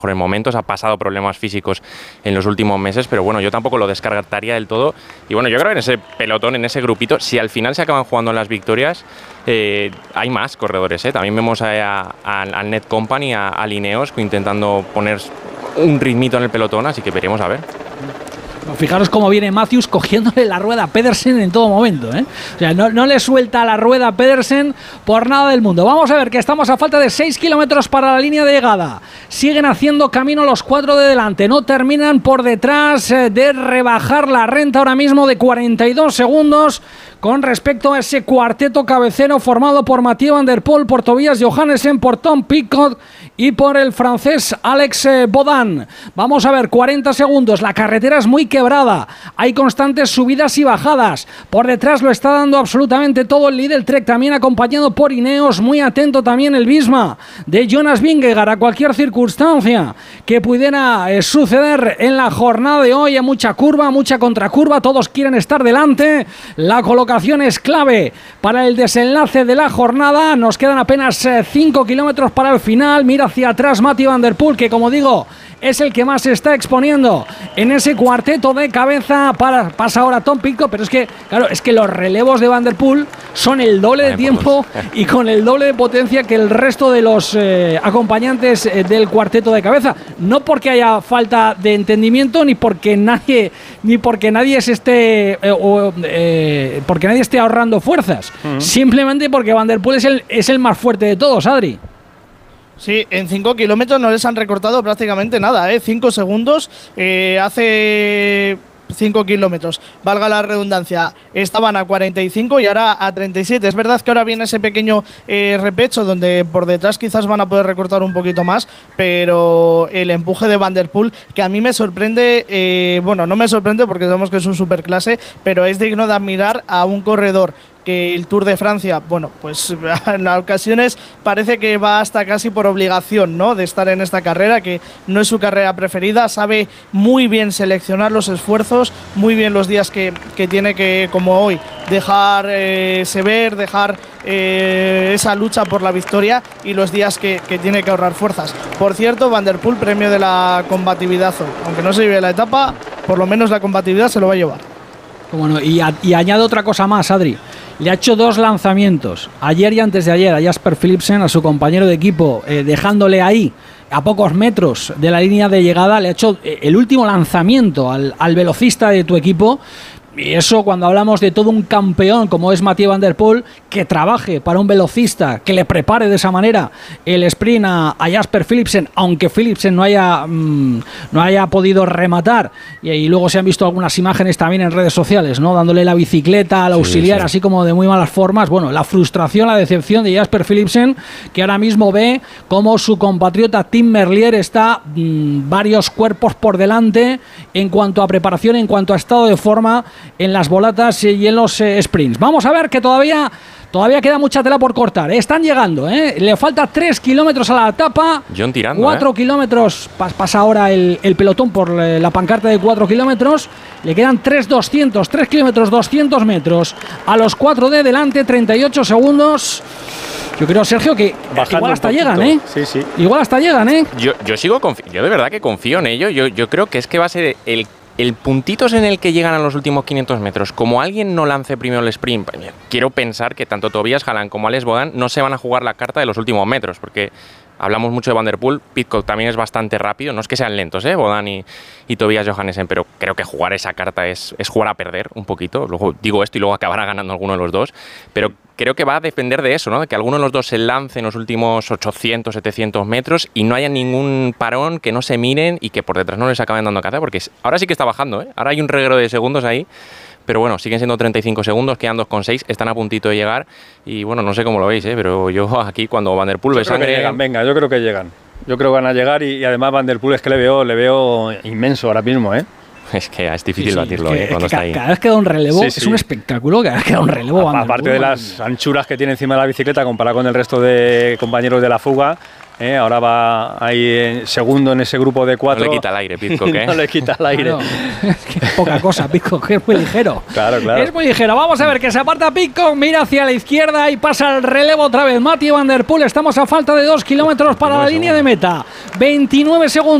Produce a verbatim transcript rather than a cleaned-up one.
mejores momentos, ha pasado problemas físicos en los últimos meses, pero bueno, yo tampoco lo descartaría del todo. Y bueno, yo creo que en ese pelotón, en ese grupito, si al final se acaban jugando en las victorias, eh, hay más corredores, ¿eh? También vemos a, a, al Net Company, a, a Lineos, intentando poner un ritmito en el pelotón, así que veremos a ver. Fijaros cómo viene Matthews cogiéndole la rueda a Pedersen en todo momento, ¿eh? O sea, no, no le suelta la rueda a Pedersen por nada del mundo. Vamos a ver que estamos a falta de seis kilómetros para la línea de llegada. Siguen haciendo camino los cuatro de delante. No terminan por detrás de rebajar la renta ahora mismo de cuarenta y dos segundos con respecto a ese cuarteto cabecero formado por Mathieu Van Der Poel, por Tobias Johannesen, por Tom Pidcock y por el francés Alex Baudin. Vamos a ver, cuarenta segundos. La carretera es muy quebrada. Hay constantes subidas y bajadas. Por detrás lo está dando absolutamente todo el Lidl Trek, también acompañado por Ineos. Muy atento también el Visma de Jonas Vingegaard a cualquier circunstancia que pudiera eh, suceder en la jornada de hoy. Hay mucha curva, mucha contracurva. Todos quieren estar delante. La colocación es clave para el desenlace de la jornada. Nos quedan apenas cinco kilómetros para el final. Mira hacia atrás Mathieu Van Der Poel, que como digo es el que más se está exponiendo en ese cuarteto de cabeza. Para, pasa ahora Tom Pidcock, pero es que claro, es que los relevos de Van Der Poel son el doble de tiempo y con el doble de potencia que el resto de los eh, acompañantes eh, del cuarteto de cabeza. No porque haya falta de entendimiento, ni porque nadie ni porque nadie se esté eh, o, eh, porque nadie esté ahorrando fuerzas. Uh-huh. Simplemente porque Van Der Poel es el, es el más fuerte de todos, Adri. Sí, en cinco kilómetros no les han recortado prácticamente nada, ¿eh? cinco segundos, eh, hace cinco kilómetros, valga la redundancia, estaban a cuarenta y cinco y ahora a treinta y siete. Es verdad que ahora viene ese pequeño eh, repecho donde por detrás quizás van a poder recortar un poquito más, pero el empuje de Van Der Poel, que a mí me sorprende, eh, bueno, no me sorprende porque sabemos que es un superclase, pero es digno de admirar a un corredor que el Tour de Francia, bueno, pues en ocasiones parece que va hasta casi por obligación, ¿no?, de estar en esta carrera, que no es su carrera preferida. Sabe muy bien seleccionar los esfuerzos, muy bien los días que, que tiene que, como hoy, dejarse eh, ver, dejar eh, esa lucha por la victoria, y los días que, que tiene que ahorrar fuerzas. Por cierto, Van Der Poel, premio de la combatividad hoy. Aunque no se lleve la etapa, por lo menos la combatividad se lo va a llevar. Bueno, y, a, y añado otra cosa más, Adri. Le ha hecho dos lanzamientos, ayer y antes de ayer, a Jasper Philipsen, a su compañero de equipo, eh, dejándole ahí a pocos metros de la línea de llegada. Le ha hecho eh, el último lanzamiento al, al velocista de tu equipo. Y eso, cuando hablamos de todo un campeón como es Mathieu Van Der Poel, que trabaje para un velocista, que le prepare de esa manera el sprint a, a Jasper Philipsen, aunque Philipsen no haya, mmm, no haya podido rematar, y, y luego se han visto algunas imágenes también en redes sociales, ¿no?, dándole la bicicleta al auxiliar, sí, sí. así como de muy malas formas. Bueno, la frustración, la decepción de Jasper Philipsen, que ahora mismo ve cómo su compatriota Tim Merlier está mmm, varios cuerpos por delante en cuanto a preparación, en cuanto a estado de forma en las volatas y en los eh, sprints. Vamos a ver que todavía todavía queda mucha tela por cortar. Están llegando, ¿eh? Le falta tres kilómetros a la etapa. John tirando, cuatro ¿eh? kilómetros. Pas, pasa ahora el, el pelotón por la pancarta de cuatro kilómetros. Le quedan tres doscientos, tres kilómetros doscientos metros a los cuatro de delante, treinta y ocho segundos. Yo creo, Sergio, que bajando igual hasta llegan, ¿eh? Sí, sí. Igual hasta llegan, ¿eh? Yo, yo sigo confi- yo de verdad que confío en ello. Yo, yo creo que es que va a ser el El puntitos en el que llegan a los últimos quinientos metros. Como alguien no lance primero el sprint, quiero pensar que tanto Tobias Haaland como Alex Baudin no se van a jugar la carta de los últimos metros, porque hablamos mucho de Van Der Poel. Pidcock también es bastante rápido, no es que sean lentos, ¿eh? Baudin y, y Tobias Johannesen, pero creo que jugar esa carta es, es jugar a perder un poquito. Luego digo esto y luego acabará ganando alguno de los dos, pero creo que va a depender de eso, ¿no?, de que alguno de los dos se lance en los últimos ochocientos, setecientos metros y no haya ningún parón, que no se miren y que por detrás no les acaben dando caza, porque ahora sí que está bajando, ¿eh? Ahora hay un reguero de segundos ahí, pero bueno, siguen siendo treinta y cinco segundos, quedan dos coma seis, están a puntito de llegar y bueno, no sé cómo lo veis, ¿eh?, pero yo aquí cuando Van Der Poel ve sangre... Llegan, venga, yo creo que llegan. Yo creo que van a llegar y, y además Van Der Poel es que le veo, le veo inmenso ahora mismo, ¿eh? Es que es difícil sí, sí, batirlo, es que, ¿eh?, cuando es que está ahí. Cada vez que da un relevo, sí, sí. es un espectáculo, cada vez que da un relevo. A, aparte de las anchuras que tiene encima de la bicicleta comparado con el resto de compañeros de la fuga, ¿eh? Ahora va ahí en segundo en ese grupo de cuatro. No le quita el aire, Pidcock, ¿eh? No le quita el aire. Claro. Es que es poca cosa, Pidcock, que es muy ligero. Claro, claro. Es muy ligero. Vamos a ver que se aparta Pidcock, mira hacia la izquierda y pasa el relevo otra vez. Mathieu van der Poel, estamos a falta de dos kilómetros para la línea de meta. veintinueve segundos.